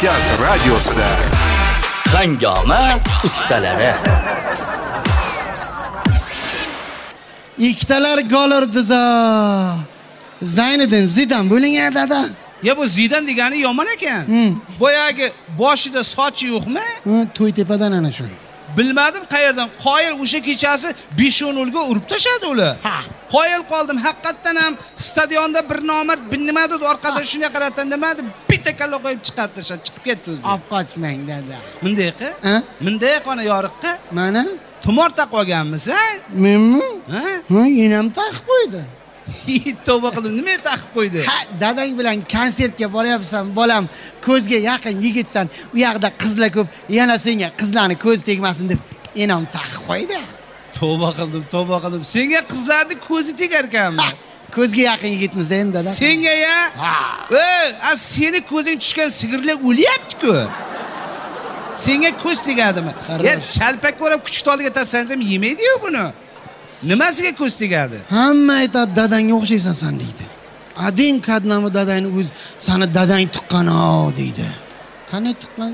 Toshkent radiosida Hangoma ustalari. Ikkitalar gol urdiza. Zayniddin Zidan bo'ling dada. Ya bu Zidan degani yomon ekan. Boyagi boshida sochi yo'qmi? To'y tepadan ana shu. Bilmadim qayerdan. Qoyil o'sha kechasi 5-0 ga urib tashadi ular. Qoyil qoldim. Haqiqatan ham stadionda bir nomard bilmadim orqada shunga qaratdan demadi, bitta kalla qo'yib chiqarib tashladi, chiqib ketdi o'zi. Olib qochmang dada. Mundayqi? Munday qona yoriqqa. Mana Tumor taqib olganmisan? menmi? Ha? Enam taqib qo'ydi. Tavba qildim, nima taqib qo'ydi? Dadang bilan konsertga boryapsan, bolam, ko'zga yaqin yigitsan, u yoqda qizlar ko'p, yana senga qizlarning ko'z tegmasin deb enam taqib qo'ydi. Tavba qildim. Senga qizlarning ko'zi tegar ekanmi? Ko'zga yaqin yigitmiz-da endi dada. Senga ya? Seni ko'zing tushgan sigirlar o'lyapti-ku. Senga ko'z tegadimi? Ya chalpak ko'rib kuchuk oldiga tassangiz ham yemaydi-yu buni. Nimasiga ko'z tegadi? Hamma aytadi dadangga o'xshaysan sen deydi. Ading kadnami dadangni o'zi seni dadang tuqqan-o deydi. Qanday tuqqan?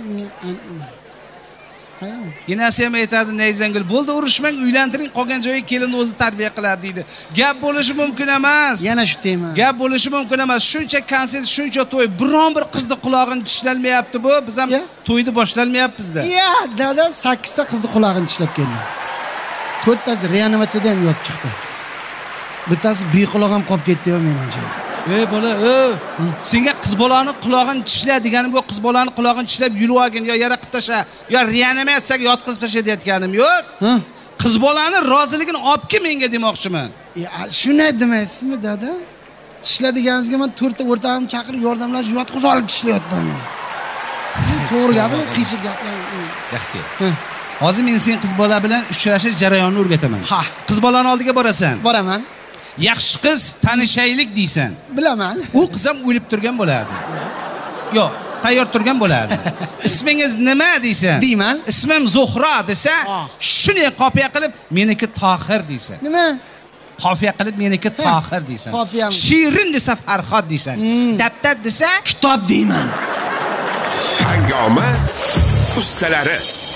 Yenasi ham aytadi, "Nayzangul bo'ldi, urushmang, uylantiring, qolgan joyiga kelin o'zi tarbiya qilar" deydi. Gap bo'lishi mumkin emas. Yana shu tema. Gap bo'lishi mumkin emas. Shuncha konsert, shuncha to'y, biron bir qizni qulog'ini tishlanmayapti bu. Biz ham to'yni boshlalmayapmiz-da. Ya, dada 8 ta qizni qulog'ini tishlab keldi. 4 tasi reanimatsiyada ham yotib chiqdi. Bittasi bequloq ham qolib ketdi-yu menimcha. Ey bola, senga qiz bolani qulog'ini tishla deganim yo'q, qiz bolani qulog'ini tishlab yulib olgin yo yara qilib tasha, yo reanimatsiyaga yotqizib tasha deyotganim yo'q. Qiz bolani roziligini olib menga demoqchiman. Shuni demaysizmi dada? Tishla deganingizga men 4 ta o'rtog'im chaqirib yordamlashib yotqizib olib tishlayapman men. To'g'ri gapmi? Qiyshiq gaplar. Yaxshi. Hozir men sen qiz bola bilan uchrashish jarayonini o'rgataman. Qiz bolani oldiga borasan. Boraman. Yaxshi qiz, tanishaylik deysan. Bilaman. U qiz ham o'lib turgan bo'ladi. Yo'q, tayyor turgan bo'ladi. Ismingiz nima deysan? Deyman. Ismim Zuhra desa, shuni qofiya qilib meniki Tohir deysan. Nima? Qofiya qilib meniki Tohir deysan. Shirin desa Farhod deysan. Daftar desa kitob deyman. Hangoma ustalari.